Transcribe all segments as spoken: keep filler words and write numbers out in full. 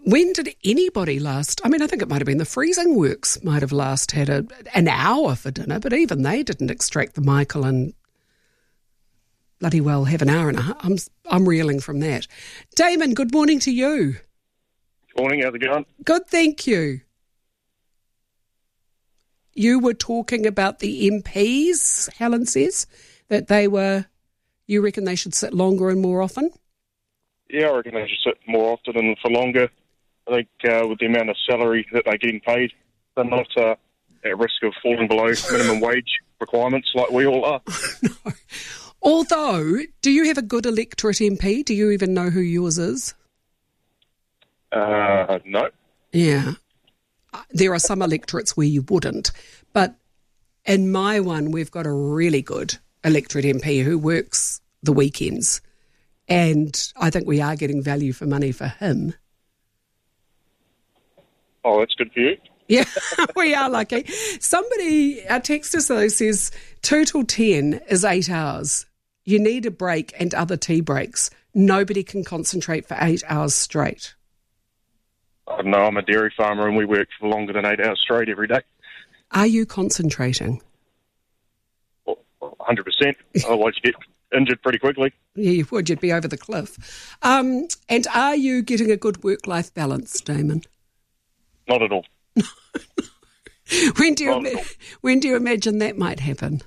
When did anybody last? I mean, I think it might have been the Freezing Works might have last had a, an hour for dinner, but even they didn't extract the Michael and bloody well have an hour and a half. I'm, I'm reeling from that. Damon, good morning to you. Good morning, how's it going? Good, thank you. You were talking about the M Ps, Helen says, that they were, you reckon they should sit longer and more often? Yeah, I reckon they should sit more often and for longer. I think uh, with the amount of salary that they're getting paid, they're not uh, at risk of falling below minimum wage requirements like we all are. No. Although, do you have a good electorate M P? Do you even know who yours is? Uh, no. Yeah. There are some electorates where you wouldn't. But in my one, we've got a really good electorate M P who works the weekends. And I think we are getting value for money for him. Oh, that's good for you. Yeah, we are lucky. Somebody, our texter though says two till ten is eight hours. You need a break and other tea breaks. Nobody can concentrate for eight hours straight. I don't know, I'm a dairy farmer and we work for longer than eight hours straight every day. Are you concentrating? Well, one hundred percent. Otherwise you get injured pretty quickly. Yeah, you would. You'd be over the cliff. Um, and are you getting a good work-life balance, Damon? Not at all. when do you Not ima- when do you imagine that might happen?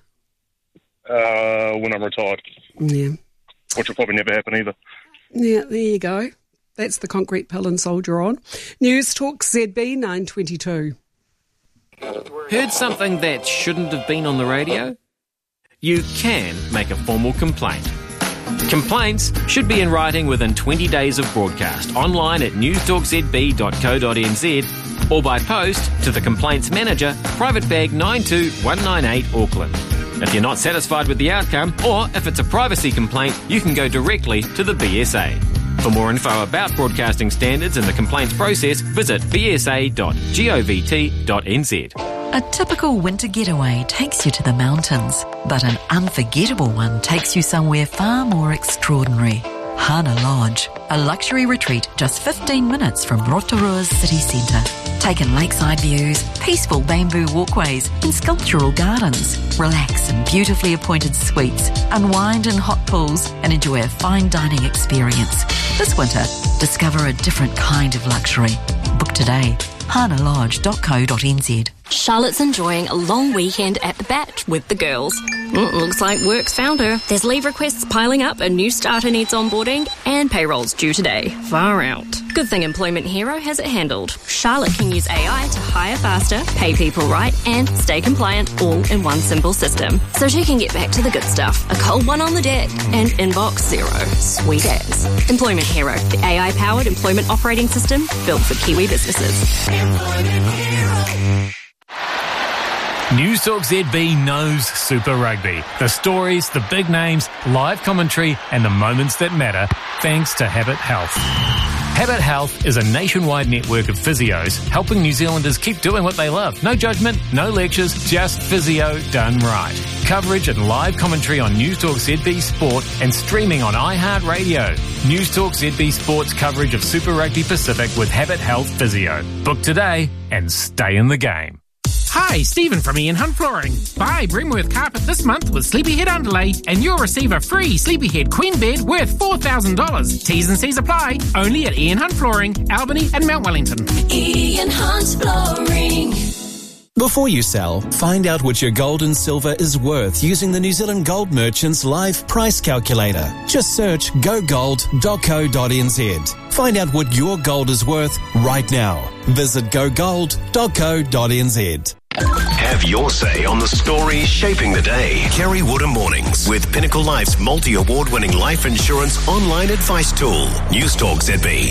Uh, when I'm retired. Yeah. Which will probably never happen either. Yeah, there you go. That's the concrete pill and soldier on. News Talk Z B nine twenty-two. Heard something that shouldn't have been on the radio? You can make a formal complaint. Complaints should be in writing within twenty days of broadcast, online at news talk z b dot co dot n z or by post to the Complaints Manager, Private Bag nine two one nine eight, Auckland. If you're not satisfied with the outcome, or if it's a privacy complaint, you can go directly to the B S A. For more info about broadcasting standards and the complaints process, visit b s a dot govt dot n z. A typical winter getaway takes you to the mountains, but an unforgettable one takes you somewhere far more extraordinary. Hana Lodge, a luxury retreat just fifteen minutes from Rotorua's city centre. Take in lakeside views, peaceful bamboo walkways and sculptural gardens. Relax in beautifully appointed suites, unwind in hot pools and enjoy a fine dining experience. This winter, discover a different kind of luxury. Book today. hana lodge dot co dot n z. Charlotte's enjoying a long weekend at the Bat with the girls. Mm, looks like work's found her. There's leave requests piling up, a new starter needs onboarding, and payroll's due today. Far out. Good thing Employment Hero has it handled. Charlotte can use A I to hire faster, pay people right, and stay compliant all in one simple system. So she can get back to the good stuff. A cold one on the deck and inbox zero. Sweet as. Employment Hero, the A I-powered employment operating system built for Kiwi businesses. Employment Hero. News Talk Z B knows Super Rugby. The stories, the big names, live commentary and the moments that matter, thanks to Habit Health. Habit Health is a nationwide network of physios helping New Zealanders keep doing what they love. No judgment, no lectures, just physio done right. Coverage and live commentary on News Talk Z B Sport and streaming on iHeartRadio. News Talk Z B Sport's coverage of Super Rugby Pacific with Habit Health Physio. Book today and stay in the game. Hi, Stephen from Ian Hunt Flooring. Buy Brimworth Carpet this month with Sleepyhead Underlay and you'll receive a free Sleepyhead Queen Bed worth four thousand dollars. T's and C's apply. Only at Ian Hunt Flooring, Albany and Mount Wellington. Ian Hunt Flooring. Before you sell, find out what your gold and silver is worth using the New Zealand Gold Merchants Live Price Calculator. Just search go gold dot co dot n z. Find out what your gold is worth right now. Visit go gold dot co dot n z. Have your say on the stories shaping the day. Kerry Wood Mornings with Pinnacle Life's multi-award winning life insurance online advice tool. News Talk Z B.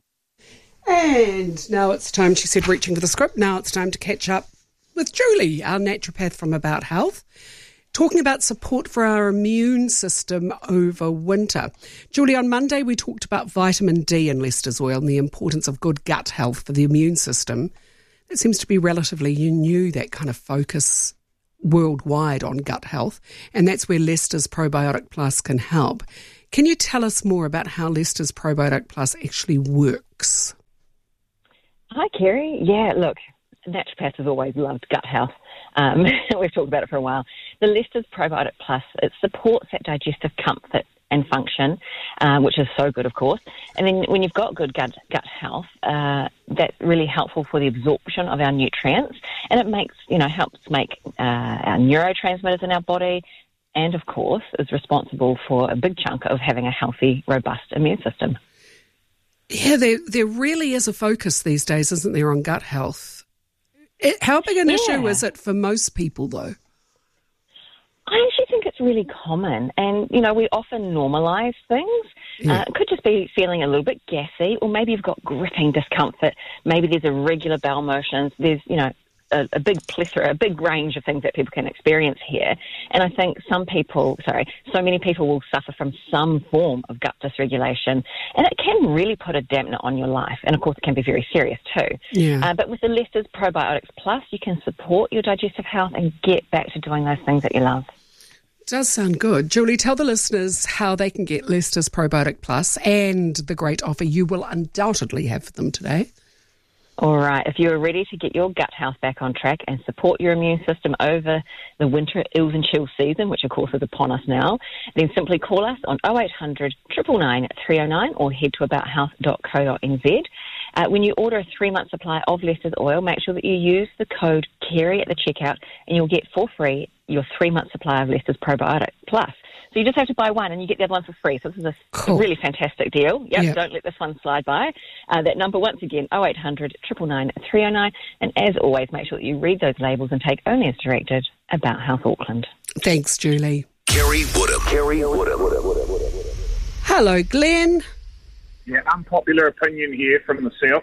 And now it's time, she said, reaching for the script. Now it's time to catch up with Julie, our naturopath from About Health, talking about support for our immune system over winter. Julie, on Monday we talked about vitamin D in Leicester's oil and the importance of good gut health for the immune system. It seems to be relatively new, that kind of focus worldwide on gut health, and that's where Leicester's Probiotic Plus can help. Can you tell us more about how Leicester's Probiotic Plus actually works? Hi, Kerry. Yeah, look, naturopaths have always loved gut health. Um, we've talked about it for a while. The Leicester's Probiotic Plus, it supports that digestive comfort and function, uh, which is so good, of course. And then when you've got good gut, gut health, uh, that's really helpful for the absorption of our nutrients, and it makes, you know, helps make uh, our neurotransmitters in our body, and of course is responsible for a big chunk of having a healthy, robust immune system. Yeah, there there really is a focus these days, isn't there, on gut health? It, how big an Yeah. issue is it for most people, though? I actually think it's really common, and, you know, we often normalise things. Yeah. Uh, it could just be feeling a little bit gassy, or maybe you've got gripping discomfort. Maybe there's irregular bowel motions. There's, you know, a, a big plethora, a big range of things that people can experience here. And I think some people, sorry, so many people will suffer from some form of gut dysregulation, and it can really put a dampener on your life. And, of course, it can be very serious too. Yeah. Uh, but with the Leicester's Probiotics Plus, you can support your digestive health and get back to doing those things that you love. Does sound good. Julie, tell the listeners how they can get Leicester's Probiotic Plus and the great offer you will undoubtedly have for them today. All right. If you're ready to get your gut health back on track and support your immune system over the winter ills and chills season, which of course is upon us now, then simply call us on oh eight hundred, nine nine nine, three oh nine or head to about health dot co dot n z. Uh, when you order a three-month supply of Leicester's oil, make sure that you use the code Kerry at the checkout, and you'll get for free your three-month supply of Leicester's Probiotic Plus. So you just have to buy one and you get the other one for free. So this is a Cool. really fantastic deal. Yep, Yeah. Don't let this one slide by. Uh, that number, once again, oh eight hundred, nine nine nine, three oh nine. And as always, make sure that you read those labels and take only as directed. About Health Auckland. Thanks, Julie. Kerry Woodham. Kerry Woodham. Hello, Glenn. Yeah, unpopular opinion here from the south.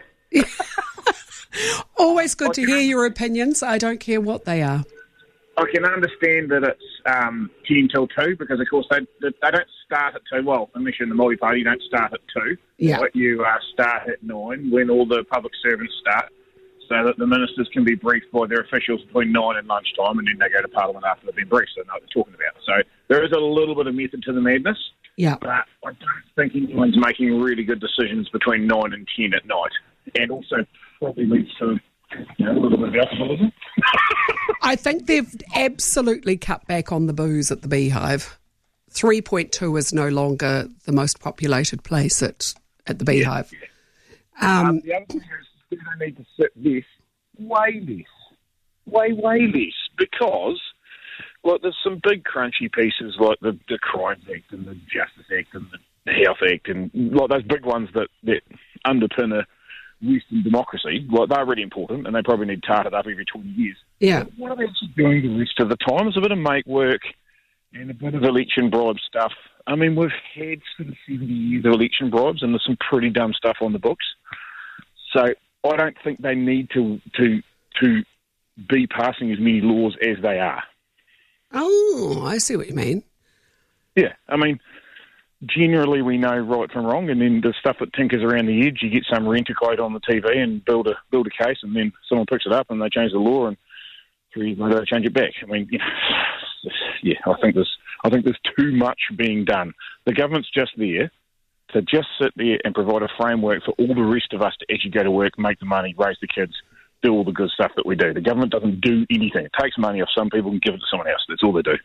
Always good to hear your opinions. I don't care what they are. I can understand that it's um, ten till two because, of course, they they don't start at two. Well, unless you're in the Māori Party, you don't start at two. Yeah. But you uh, start at nine when all the public servants start, so that the ministers can be briefed by their officials between nine and lunchtime, and then they go to Parliament after they've been briefed, so they know what they're talking about. So there is a little bit of method to the madness. Yeah. But I don't think anyone's making really good decisions between nine and ten at night, and also probably leads to, you know, a little bit of alcoholism. I think they've absolutely cut back on the booze at the Beehive. three point two is no longer the most populated place at, at the Beehive. Yeah. Um, Um, the other thing is they need to sit less, way less, way, way less, because, well, there's some big crunchy pieces like the, the Crimes Act and the Justice Act and the Health Act and like those big ones that, that underpin a Western democracy. Well, they're really important and they probably need tarted up every twenty years. yeah. What are they actually doing the rest of the time? It's a bit of make work and a bit of election bribe stuff. I mean, we've had sort of seventy years of election bribes and there's some pretty dumb stuff on the books. So I don't think they need to to to be passing as many laws as they are. Oh, I see what you mean. Yeah, I mean, generally we know right from wrong, and then the stuff that tinkers around the edge, you get some rent-a-quote on the T V and build a build a case, and then someone picks it up and they change the law, and three years later they change it back. I mean, you know, yeah, I think there's I think there's too much being done. The government's just there to just sit there and provide a framework for all the rest of us to actually go to work, make the money, raise the kids, do all the good stuff that we do. The government doesn't do anything. It takes money off some people and gives it to someone else. That's all they do.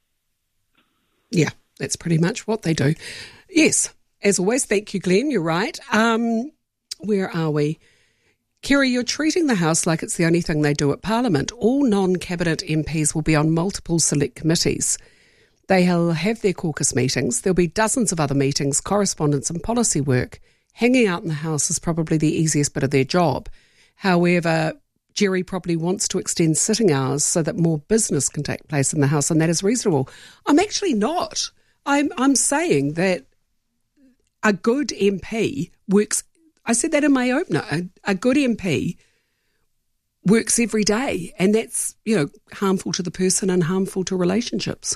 Yeah, that's pretty much what they do. Yes, as always, thank you, Glenn. You're right. Um, where are we? Kerry, you're treating the House like it's the only thing they do at Parliament. All non-cabinet M Ps will be on multiple select committees. They'll have their caucus meetings. There'll be dozens of other meetings, correspondence and policy work. Hanging out in the House is probably the easiest bit of their job. However, Jerry probably wants to extend sitting hours so that more business can take place in the House, and that is reasonable. I'm actually not. I'm I'm saying that a good M P works, I said that in my opener, a, a good M P works every day, and that's, you know, harmful to the person and harmful to relationships.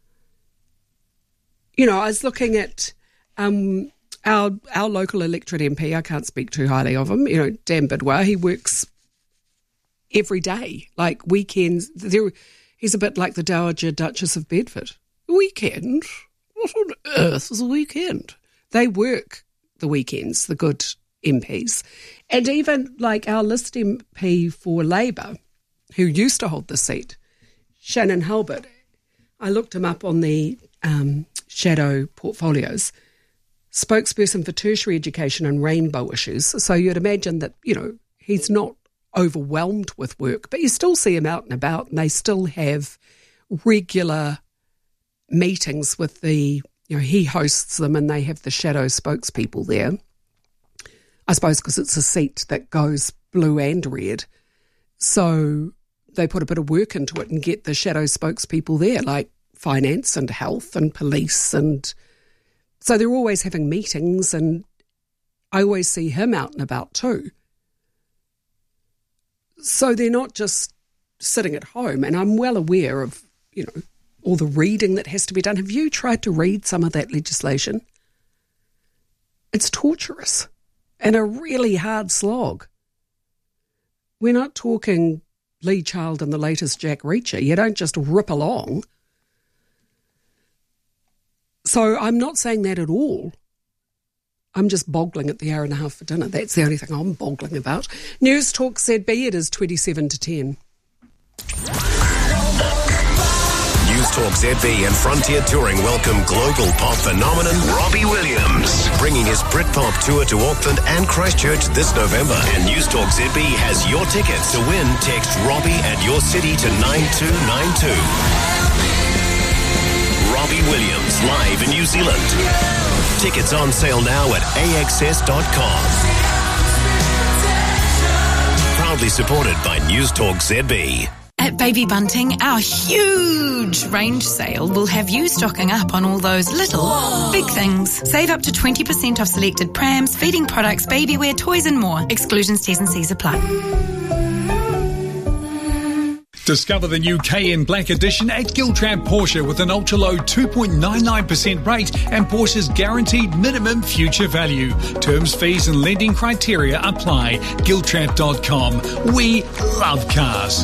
You know, I was looking at um, our our local electorate M P. I can't speak too highly of him. You know, Dan Bidwell, he works every day, like weekends. There, he's a bit like the Dowager Duchess of Bedford. Weekend? What on earth is a weekend? They work the weekends, the good M Ps. And even like our list M P for Labour, who used to hold the seat, Shannon Halbert, I looked him up on the um, shadow portfolios, spokesperson for tertiary education and rainbow issues. So you'd imagine that, you know, he's not overwhelmed with work, but you still see him out and about, and they still have regular meetings with the, you know, he hosts them and they have the shadow spokespeople there. I suppose because it's a seat that goes blue and red. So they put a bit of work into it and get the shadow spokespeople there, like finance and health and police. And so they're always having meetings, and I always see him out and about too. So they're not just sitting at home. And I'm well aware of, you know, all the reading that has to be done. Have you tried to read some of that legislation? It's torturous and a really hard slog. We're not talking Lee Child and the latest Jack Reacher. You don't just rip along. So I'm not saying that at all. I'm just boggling at the hour and a half for dinner. That's the only thing I'm boggling about. News Talk Z B, it is twenty-seven to ten. News Talk Z B and Frontier Touring welcome global pop phenomenon Robbie Williams, bringing his Britpop tour to Auckland and Christchurch this November. And News Talk Z B has your tickets. To win, text Robbie and your city to nine two nine two. Robbie Williams live in New Zealand. Tickets on sale now at A X S dot com. Proudly supported by News Talk Z B. At Baby Bunting, our huge range sale will have you stocking up on all those little, Whoa. big things. Save up to twenty percent off selected prams, feeding products, baby wear, toys and more. Exclusions, T's and C's apply. Discover the new Cayenne Black Edition at Giltrap Porsche with an ultra-low two point nine nine percent rate and Porsche's guaranteed minimum future value. Terms, fees and lending criteria apply. Giltrap dot com. We love cars.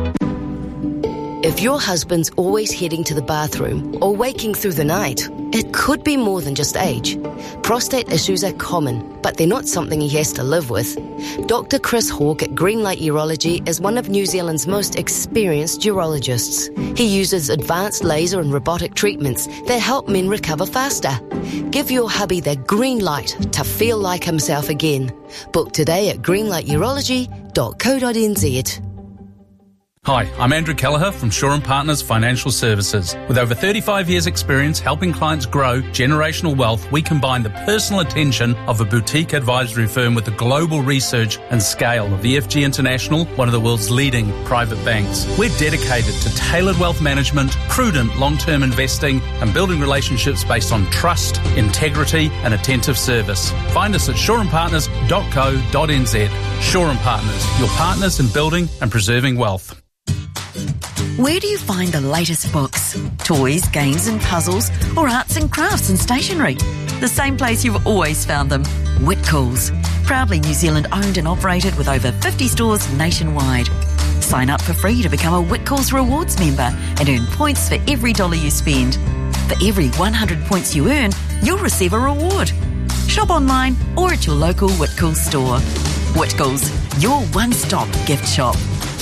If your husband's always heading to the bathroom or waking through the night, it could be more than just age. Prostate issues are common, but they're not something he has to live with. Doctor Chris Hawke at Greenlight Urology is one of New Zealand's most experienced urologists. He uses advanced laser and robotic treatments that help men recover faster. Give your hubby the green light to feel like himself again. Book today at greenlight urology dot co dot n z. Hi, I'm Andrew Kelleher from Shaw and Partners Financial Services. With over thirty-five years experience helping clients grow generational wealth, we combine the personal attention of a boutique advisory firm with the global research and scale of E F G International, one of the world's leading private banks. We're dedicated to tailored wealth management, prudent long-term investing, and building relationships based on trust, integrity, and attentive service. Find us at shaw and partners dot co dot n z. Shaw and Partners, your partners in building and preserving wealth. Where do you find the latest books, toys, games and puzzles, or arts and crafts and stationery? The same place you've always found them, Whitcoulls. Proudly New Zealand owned and operated with over fifty stores nationwide. Sign up for free to become a Whitcoulls Rewards member and earn points for every dollar you spend. For every one hundred points you earn, you'll receive a reward. Shop online or at your local Whitcoulls store. Whitcoulls, your one-stop gift shop.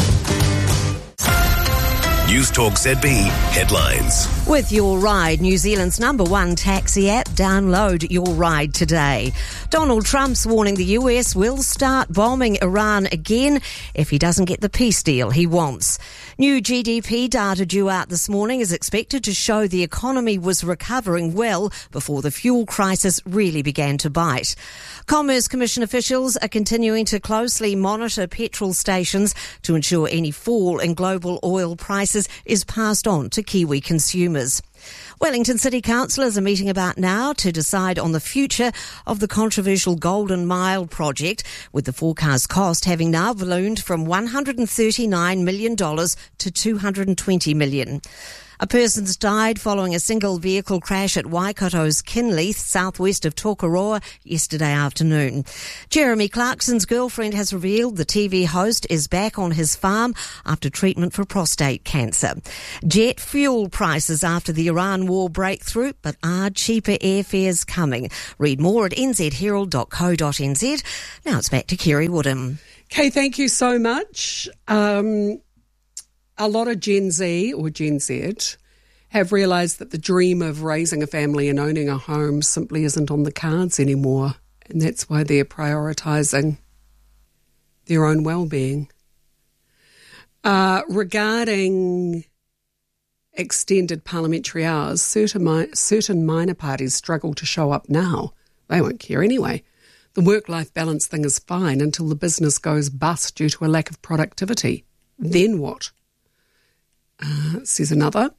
News Talk Z B headlines. With Your Ride, New Zealand's number one taxi app, download Your Ride today. Donald Trump's warning the U S will start bombing Iran again if he doesn't get the peace deal he wants. New G D P data due out this morning is expected to show the economy was recovering well before the fuel crisis really began to bite. Commerce Commission officials are continuing to closely monitor petrol stations to ensure any fall in global oil prices is passed on to Kiwi consumers. Wellington City councillors are meeting about now to decide on the future of the controversial Golden Mile project, with the forecast cost having now ballooned from one hundred thirty-nine million dollars to two hundred twenty million dollars. A person's died following a single vehicle crash at Waikato's Kinleith, southwest of Tokoroa, yesterday afternoon. Jeremy Clarkson's girlfriend has revealed the T V host is back on his farm after treatment for prostate cancer. Jet fuel prices after the Iran war breakthrough, but are cheaper airfares coming? Read more at n z herald dot co dot n z. Now it's back to Kerry Woodham. Kay, thank you so much. Um, a lot of Gen Z or Gen Z have realised that the dream of raising a family and owning a home simply isn't on the cards anymore, and that's why they're prioritising their own well-being. Uh, regarding extended parliamentary hours, certain, mi- certain minor parties struggle to show up now. They won't care anyway. The work-life balance thing is fine until the business goes bust due to a lack of productivity. Then what? Uh, says another.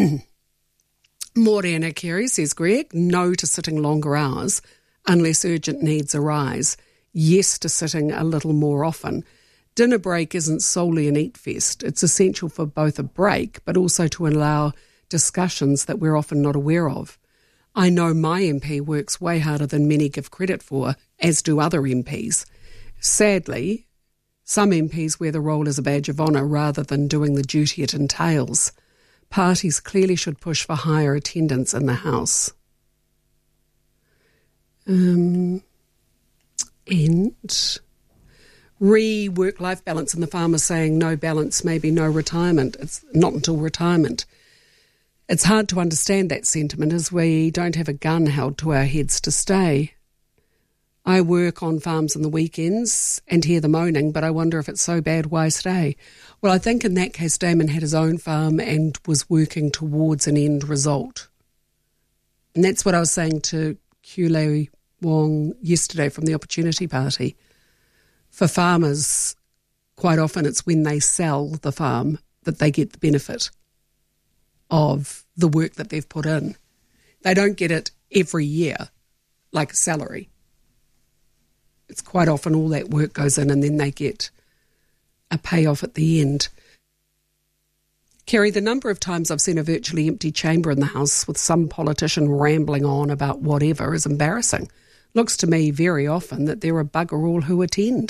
Morena Carey, says Greg, no to sitting longer hours unless urgent needs arise. Yes to sitting a little more often. Dinner break isn't solely an eat fest. It's essential for both a break but also to allow discussions that we're often not aware of. I know my M P works way harder than many give credit for, as do other M Ps. Sadly, some M Ps wear the role as a badge of honour rather than doing the duty it entails. Parties clearly should push for higher attendance in the House. Um, and re-work-life balance, and the farmer saying no balance, maybe no retirement. It's not until retirement. It's hard to understand that sentiment as we don't have a gun held to our heads to stay. I work on farms on the weekends and hear the moaning, but I wonder if it's so bad, why stay? Well, I think in that case Damon had his own farm and was working towards an end result. And that's what I was saying to Kule Wong yesterday from the Opportunity Party. For farmers, quite often it's when they sell the farm that they get the benefit of the work that they've put in. They don't get it every year like a salary. It's quite often all that work goes in and then they get a payoff at the end. Kerry, the number of times I've seen a virtually empty chamber in the House with some politician rambling on about whatever is embarrassing. Looks to me very often that there are bugger all who attend.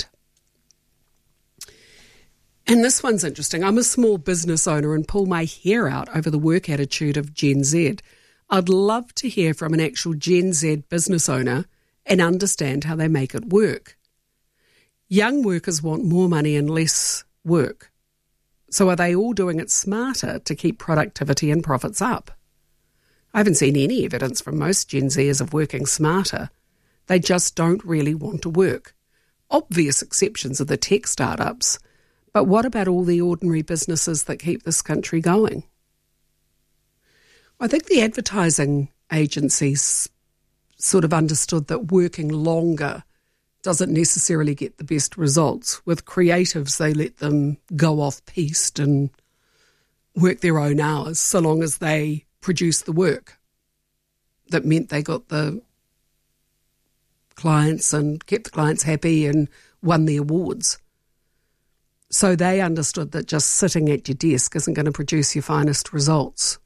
And this one's interesting. I'm a small business owner and pull my hair out over the work attitude of Gen Z. I'd love to hear from an actual Gen Z business owner and understand how they make it work. Young workers want more money and less work. So are they all doing it smarter to keep productivity and profits up? I haven't seen any evidence from most Gen Zers of working smarter. They just don't really want to work. Obvious exceptions are the tech startups. But what about all the ordinary businesses that keep this country going? I think the advertising agencies sort of understood that working longer doesn't necessarily get the best results. With creatives, they let them go off-piste and work their own hours so long as they produce the work. That meant they got the clients and kept the clients happy and won the awards. So they understood that just sitting at your desk isn't going to produce your finest results.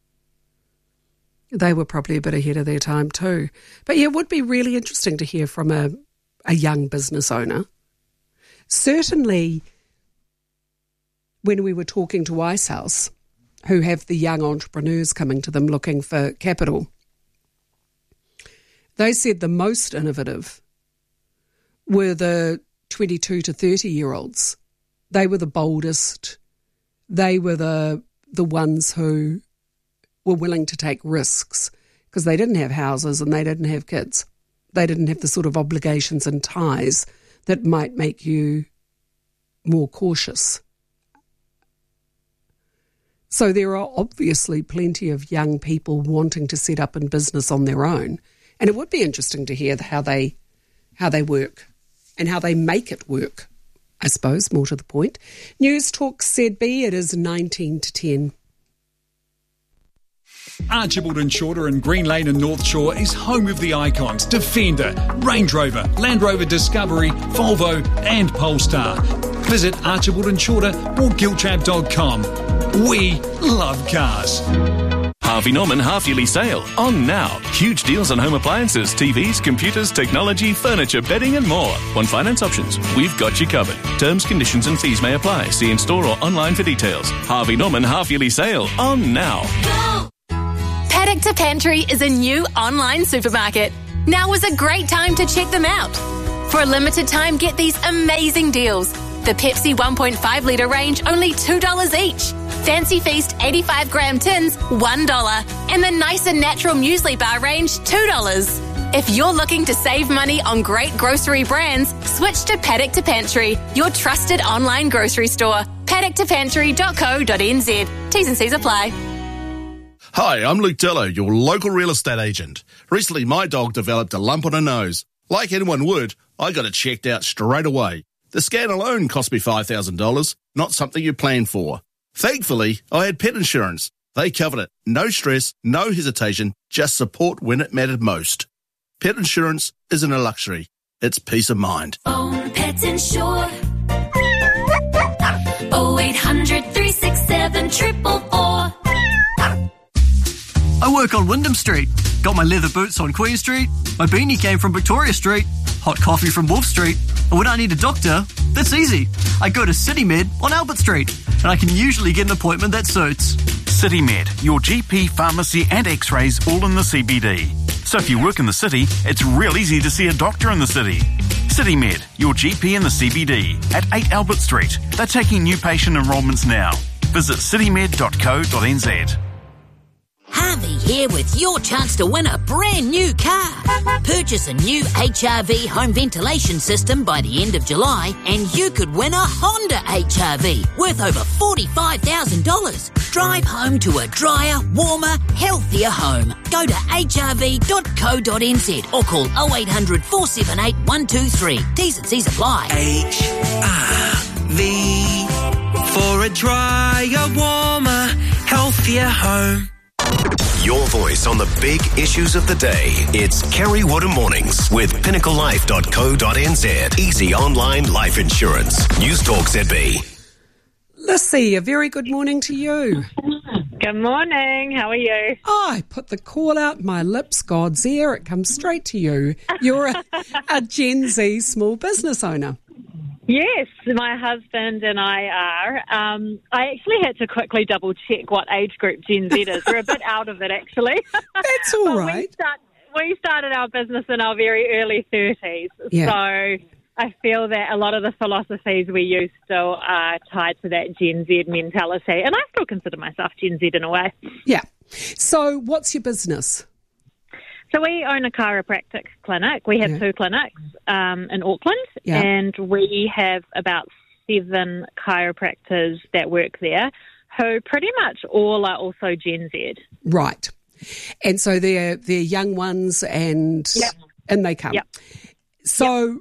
They were probably a bit ahead of their time too. But yeah, it would be really interesting to hear from a, a young business owner. Certainly, when we were talking to Icehouse, who have the young entrepreneurs coming to them looking for capital, they said the most innovative were the twenty-two to thirty-year-olds. They were the boldest. They were the the ones who were willing to take risks because they didn't have houses and they didn't have kids. They didn't have the sort of obligations and ties that might make you more cautious. So there are obviously plenty of young people wanting to set up in business on their own. And it would be interesting to hear how they how they work and how they make it work, I suppose, more to the point. News Talk Z B, it is nineteen to ten. Archibald and Shorter in Green Lane and North Shore is home of the icons Defender, Range Rover, Land Rover Discovery, Volvo and Polestar. Visit Archibald and Shorter or giltrap dot com We love cars. Harvey Norman half-yearly sale on now. Huge deals on home appliances, T Vs, computers, technology, furniture, bedding and more. Want finance options? We've got you covered. Terms, conditions and fees may apply. See in store or online for details. Harvey Norman half-yearly sale on now. Paddock to Pantry is a new online supermarket. Now is a great time to check them out. For a limited time, get these amazing deals. The Pepsi one point five litre range, only two dollars each. Fancy Feast eighty-five gram tins, one dollar. And the Nice and Natural Muesli Bar range, two dollars. If you're looking to save money on great grocery brands, switch to Paddock to Pantry, your trusted online grocery store. paddock to pantry dot co dot n z. T's and C's apply. Hi, I'm Luke Dello, your local real estate agent. Recently, my dog developed a lump on her nose. Like anyone would, I got it checked out straight away. The scan alone cost me five thousand dollars, not something you plan for. Thankfully, I had pet insurance. They covered it. No stress, no hesitation, just support when it mattered most. Pet insurance isn't a luxury. It's peace of mind. Own Pets Insure. oh eight hundred, three six seven, four four four. I work on Wyndham Street. Got my leather boots on Queen Street. My beanie came from Victoria Street. Hot coffee from Wolf Street. And when I need a doctor, that's easy. I go to CityMed on Albert Street. And I can usually get an appointment that suits. CityMed, your G P, pharmacy and x-rays all in the C B D. So if you work in the city, it's real easy to see a doctor in the city. CityMed, your G P in the C B D at eight Albert Street. They're taking new patient enrolments now. Visit citymed dot co dot n z. Harvey here with your chance to win a brand new car. Purchase a new H R V home ventilation system by the end of July and you could win a Honda H R V worth over forty-five thousand dollars. Drive home to a drier, warmer, healthier home. Go to h r v dot co dot n z or call oh eight hundred, four seven eight, one two three. T's and C's apply. H R V for a drier, warmer, healthier home. Your voice on the big issues of the day. It's Kerry Woodham Mornings with pinnacle life dot co dot n z. Easy online life insurance. News Talk Z B. Lissy, a very good morning to you. Good morning. How are you? Oh, I put the call out my lips, God's ear. It comes straight to you. You're a, a Gen Z small business owner. Yes, my husband and I are. Um, I actually had to quickly double check what age group Gen Z is. We're a bit out of it, actually. That's all right. We, start, we started our business in our very early thirties. Yeah. So I feel that a lot of the philosophies we use still are tied to that Gen Z mentality. And I still consider myself Gen Z in a way. Yeah. So what's your business? So we own a chiropractic clinic. We have yeah. two clinics um, in Auckland, yeah. and we have about seven chiropractors that work there who pretty much all are also Gen Z. Right. And so they're, they're young ones and yep. and they come. Yep. So, yep.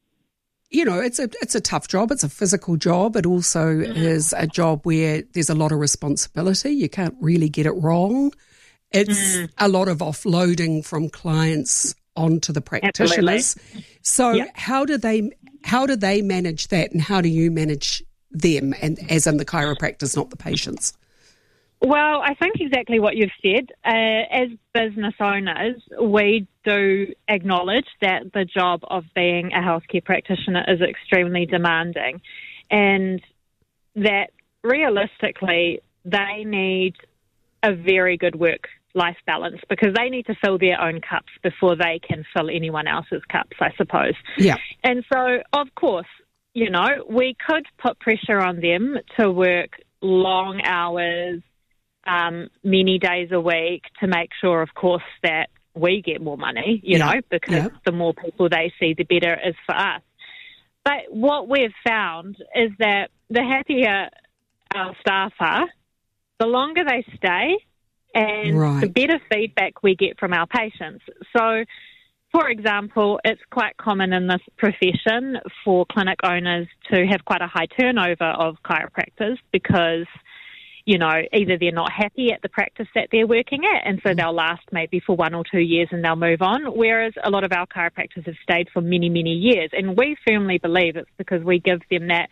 you know, it's a it's a tough job. It's a physical job. It also mm. is a job where there's a lot of responsibility. You can't really get it wrong. It's mm. a lot of offloading from clients onto the practitioners. Absolutely. So yep. how do they how do they manage that, and how do you manage them, and as in the chiropractors, not the patients? Well, I think exactly what you've said. Uh, as business owners, we do acknowledge that the job of being a healthcare practitioner is extremely demanding, and that realistically they need a very good work-life balance, because they need to fill their own cups before they can fill anyone else's cups, I suppose. Yeah. And so, of course, you know, we could put pressure on them to work long hours, um, many days a week, to make sure, of course, that we get more money, you yeah. know, because yeah. the more people they see, the better it is for us. But what we've found is that the happier our staff are, the longer they stay, and right. the better feedback we get from our patients. So, for example, it's quite common in this profession for clinic owners to have quite a high turnover of chiropractors because, you know, either they're not happy at the practice that they're working at, and so they'll last maybe for one or two years and they'll move on, whereas a lot of our chiropractors have stayed for many, many years. And we firmly believe it's because we give them that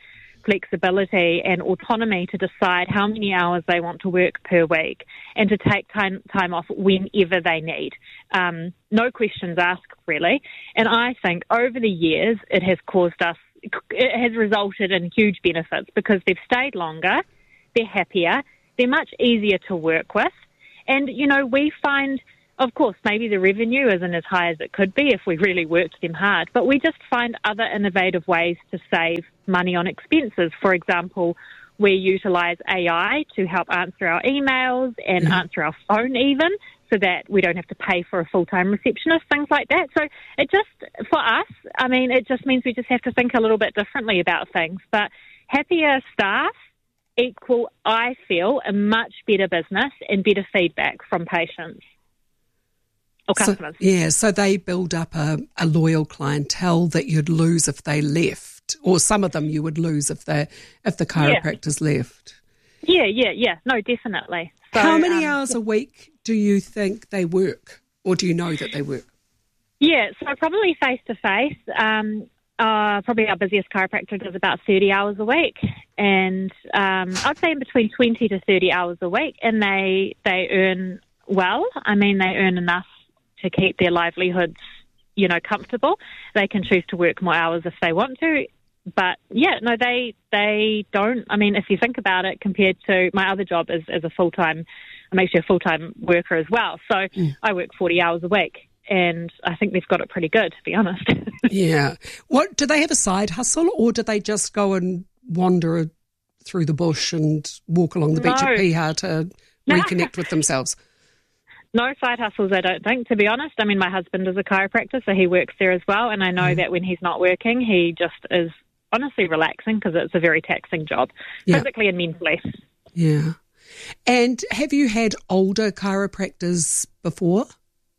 flexibility and autonomy to decide how many hours they want to work per week and to take time, time off whenever they need. Um, no questions asked, really. And I think over the years it has caused us, it has resulted in huge benefits because they've stayed longer, they're happier, they're much easier to work with. And, you know, we find, of course, maybe the revenue isn't as high as it could be if we really worked them hard, but we just find other innovative ways to save money on expenses. For example, we utilise A I to help answer our emails and mm-hmm. answer our phone even, so that we don't have to pay for a full-time receptionist, things like that. So it just, for us, I mean, it just means we just have to think a little bit differently about things. But happier staff equal, I feel, a much better business and better feedback from patients or customers. So, yeah, so they build up a, a loyal clientele that you'd lose if they left, or some of them you would lose if they if the chiropractors yeah. left. Yeah, yeah, yeah. No, definitely. So, How many um, hours a week do you think they work, or do you know that they work? Yeah, so probably face-to-face. Um, uh, probably our busiest chiropractor does about thirty hours a week, and um, I'd say in between twenty to thirty hours a week, and they they earn well. I mean, they earn enough to keep their livelihoods, you know, comfortable. They can choose to work more hours if they want to. But, yeah, no, they they don't. I mean, if you think about it, compared to my other job as, as a full-time, I'm actually a full-time worker as well. So mm. I work forty hours a week, and I think they've got it pretty good, to be honest. Yeah. What, do they have a side hustle, or do they just go and wander through the bush and walk along the beach No. at Piha to reconnect with themselves? No side hustles, I don't think, to be honest. I mean, my husband is a chiropractor, so he works there as well, and I know mm. that when he's not working, he just is honestly relaxing because it's a very taxing job, Yeah. physically and mentally. Yeah. And have you had older chiropractors before?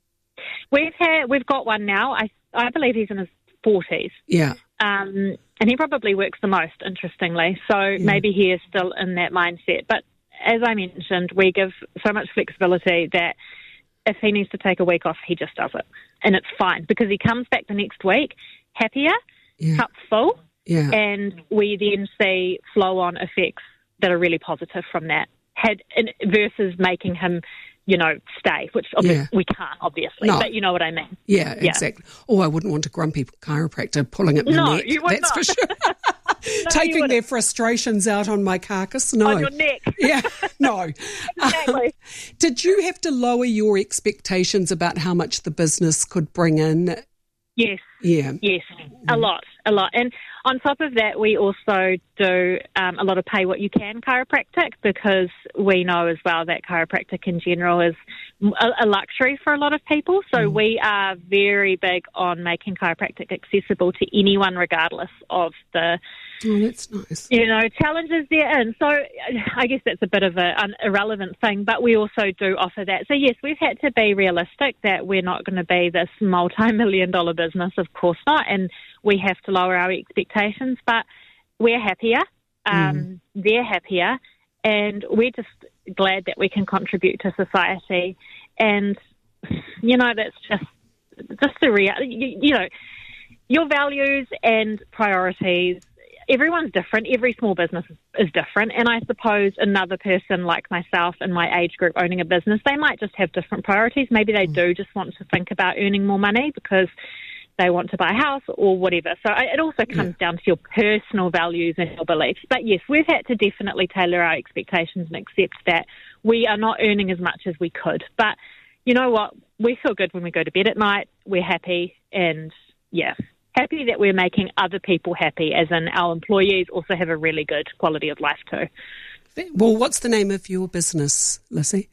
We've had, we've got one now. I I believe he's in his forties. Yeah. Um, and he probably works the most, interestingly. So Yeah. maybe he is still in that mindset. But as I mentioned, we give so much flexibility that if he needs to take a week off, he just does it. And it's fine because he comes back the next week happier, Yeah. cup full, Yeah. and we then see flow-on effects that are really positive from that, had in, versus making him, you know, stay, which obviously Yeah. we can't, obviously, No. but you know what I mean. Yeah, exactly. Oh, I wouldn't want a grumpy chiropractor pulling at my No, neck. you would That's not. for sure. No, Taking you their frustrations out on my carcass. No. On your neck. Yeah, no. Exactly. Um, did you have to lower your expectations about how much the business could bring in? Yes. Yeah. Yes, a lot, a lot. And on top of that, we also do um, a lot of pay what you can chiropractic because we know as well that chiropractic in general is a, a luxury for a lot of people. So mm. we are very big on making chiropractic accessible to anyone regardless of the Oh, that's nice. You know, challenges they're in. So I guess that's a bit of a, an irrelevant thing, but we also do offer that. So yes, we've had to be realistic that we're not going to be this multi-million dollar business, of course not, and we have to lower our expectations, but we're happier, um, mm. they're happier, and we're just glad that we can contribute to society. And, you know, that's just, just the reality, you, you know, your values and priorities. Everyone's different. Every small business is different. And I suppose another person like myself in my age group owning a business, they might just have different priorities. Maybe they do just want to think about earning more money because they want to buy a house or whatever. So it also comes yeah. down to your personal values and your beliefs. But yes, we've had to definitely tailor our expectations and accept that we are not earning as much as we could. But you know what? We feel good when we go to bed at night. We're happy and, yeah, happy that we're making other people happy, as in our employees also have a really good quality of life too. Well, what's the name of your business, Lissy?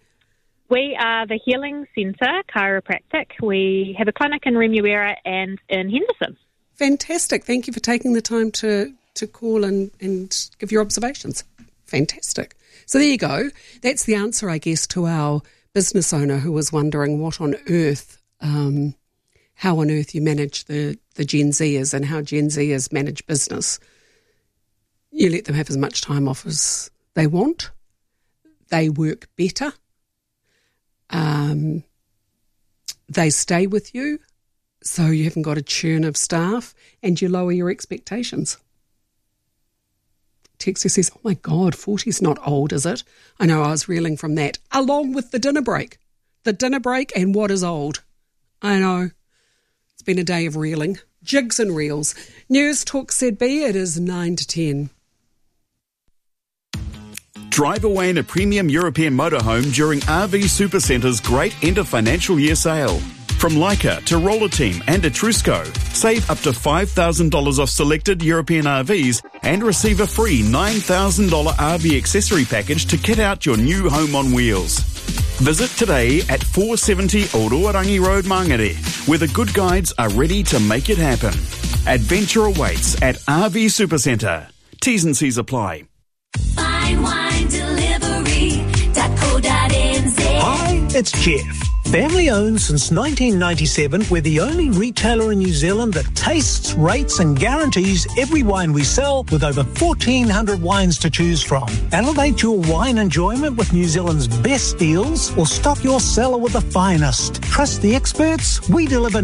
We are the Healing Centre Chiropractic. We have a clinic in Remuera and in Henderson. Fantastic. Thank you for taking the time to, to call and, and give your observations. Fantastic. So there you go. That's the answer, I guess, to our business owner who was wondering what on earth, um, how on earth you manage the, the Gen Zers and how Gen Zers manage business. You let them have as much time off as they want. They work better. Um, they stay with you, so you haven't got a churn of staff, and you lower your expectations. texter says, oh my God, forty's not old, is it? I know, I was reeling from that. Along with the dinner break. The dinner break and what is old. I know. It's been a day of reeling. Jigs and reels. News Talk Z B, it is nine to ten. Drive away in a premium European motorhome during R V Supercenter's great end of financial year sale. From Leica to Roller Team and Etrusco, save up to five thousand dollars off selected European R Vs and receive a free nine thousand dollars R V accessory package to kit out your new home on wheels. Visit today at four seventy Old Orangi Road, Mangere, where the good guides are ready to make it happen. Adventure awaits at R V Supercentre. T's and C's apply. Fine wine delivery dot co dot n z. Hi, it's Jeff. Family owned since nineteen ninety-seven, we're the only retailer in New Zealand that tastes, rates and guarantees every wine we sell with over fourteen hundred wines to choose from. Elevate your wine enjoyment with New Zealand's best deals or stock your cellar with the finest. Trust the experts, we deliver